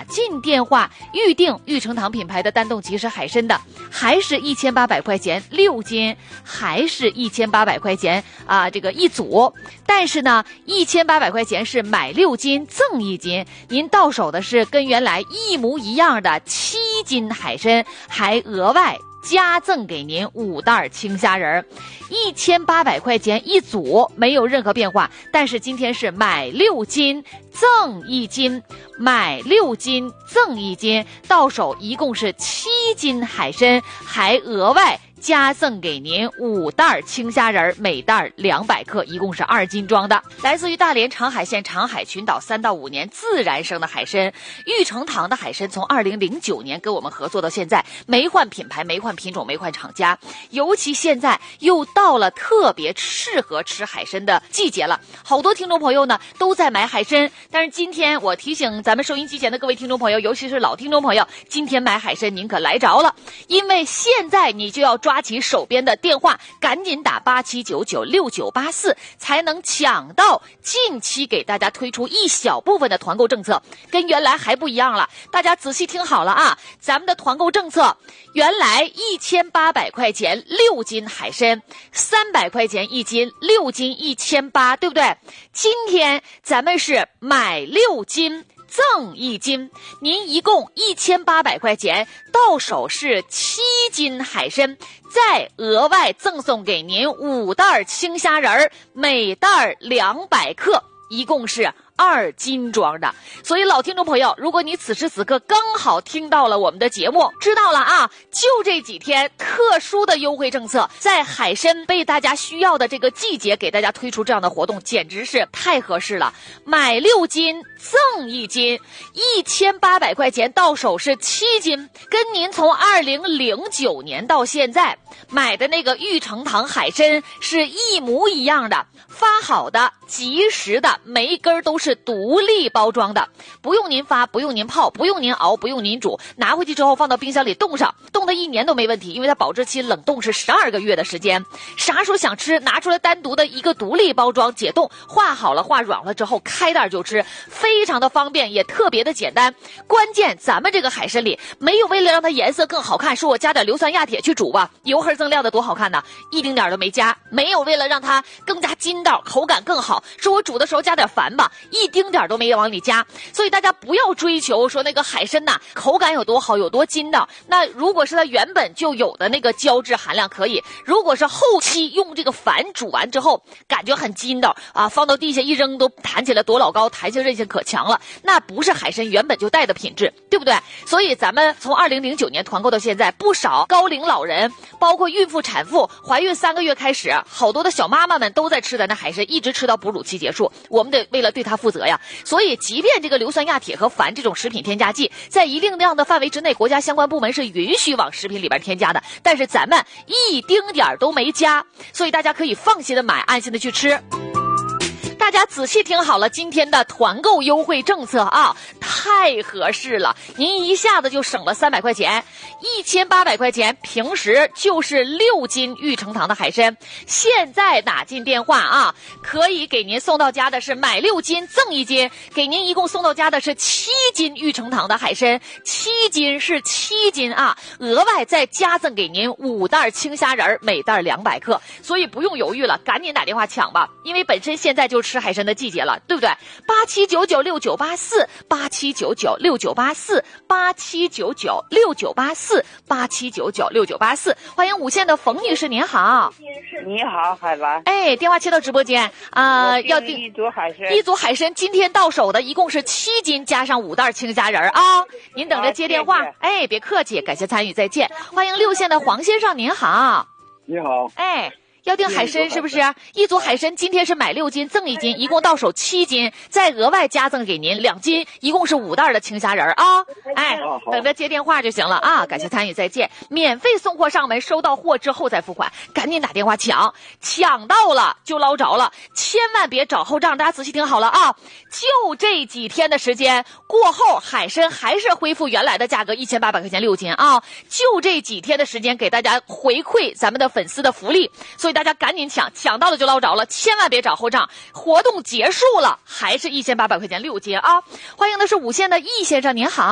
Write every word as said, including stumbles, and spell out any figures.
进电话预定玉成堂品牌的单冻即食海参的，还是一千八百块钱六斤，还是一千八百块钱啊、呃、这个一组，但是呢一千八百块钱是买六斤赠一斤，您到手的是跟原来一模一样的七斤海参，还额外加赠给您五袋青虾仁，一千八百块钱一组，没有任何变化。但是今天是买六斤赠一斤，买六斤赠一斤，到手一共是七斤海参，还额外加赠给您五袋青虾仁，每袋两百克，一共是二斤装的。来自于大连长海县长海群岛三到五年自然生的海参，玉成堂的海参从二零零九年跟我们合作到现在，没换品牌，没换品种，没换厂家。尤其现在又到了特别适合吃海参的季节了，好多听众朋友呢都在买海参。但是今天我提醒咱们收音机前的各位听众朋友，尤其是老听众朋友，今天买海参您可来着了，因为现在你就要抓抓起手边的电话，赶紧打八七九九六九八四，才能抢到近期给大家推出一小部分的团购政策，跟原来还不一样了。大家仔细听好了啊，咱们的团购政策，原来一千八百块钱六斤海参，三百块钱一斤，六斤一千八，对不对？今天咱们是买六斤赠一斤，您一共一千八百块钱，到手是七斤海参，再额外赠送给您五袋青虾仁，每袋两百克，一共是二斤装的。所以老听众朋友，如果你此时此刻刚好听到了我们的节目，知道了啊，就这几天特殊的优惠政策，在海参被大家需要的这个季节给大家推出这样的活动，简直是太合适了。买六斤赠一斤，一千八百块钱到手是七斤，跟您从二零零九年到现在买的那个玉成堂海参是一模一样的，发好的及时的，每一根都是独立包装的，不用您发，不用您泡，不用您熬，不用您煮，拿回去之后放到冰箱里冻上，冻的一年都没问题，因为它保质期冷冻是十二个月的时间，啥时候想吃拿出来单独的一个独立包装解冻，化好了化软了之后开袋就吃，非常的方便，也特别的简单。关键咱们这个海参里没有为了让它颜色更好看说我加点硫酸亚铁去煮吧，油黑锃亮的多好看呢，一丁点都没加。没有为了让它更加筋道口感更好说我煮的时候加点矾吧，一丁点都没往里加。所以大家不要追求说那个海参呐口感有多好有多筋道，那如果是它原本就有的那个胶质含量可以，如果是后期用这个矾煮完之后感觉很筋道啊，放到地下一扔都弹起来多老高，弹性韧性可强了，那不是海参原本就带的品质，对不对？所以咱们从二零零九年团购到现在，不少高龄老人包括孕妇产妇怀孕三个月开始，好多的小妈妈们都在吃咱的海参，一直吃到哺乳期结束，我们得为了对它负责呀。所以即便这个硫酸亚铁和矾这种食品添加剂在一定量的范围之内，国家相关部门是允许往食品里边添加的，但是咱们一丁点都没加，所以大家可以放心的买，安心的去吃。大家仔细听好了，今天的团购优惠政策啊，太合适了，您一下子就省了三百块钱，一千八百块钱，平时就是六斤玉成堂的海参，现在打进电话啊，可以给您送到家的是买六斤赠一斤，给您一共送到家的是七斤玉成堂的海参，七斤是七斤啊，额外再加赠给您五袋青虾仁，每袋两百克，所以不用犹豫了，赶紧打电话抢吧，因为本身现在就吃海参的季节了，对不对？八七九九六九八四，八七九九六九八四，八七九九六九八四，八七九九六九八四。欢迎五线的冯女士，您好。 你好，海兰。 哎，电话切到直播间啊、呃，要订一组海参， 一组海参今天到手的一共是七斤，加上五袋青虾仁啊。您等着接电话。 啊、谢谢哎，别客气，感谢参与，再见。欢迎六线的黄先生，您好。 你好。 哎。要订海参是不是？一组海参今天是买六斤赠一斤，一共到手七斤，再额外加赠给您两斤，一共是五袋的青虾仁啊！哎，等着接电话就行了啊！感谢参与，再见。免费送货上门，收到货之后再付款，赶紧打电话抢，抢到了就捞着了，千万别找后账。大家仔细听好了啊！就这几天的时间过后，海参还是恢复原来的价格，一千八百块钱六斤啊！就这几天的时间，给大家回馈咱们的粉丝的福利，所以大家赶紧抢，抢到了就捞着了，千万别找后账。活动结束了，还是一千八百块钱六斤啊！欢迎的是五线的易先生，您好。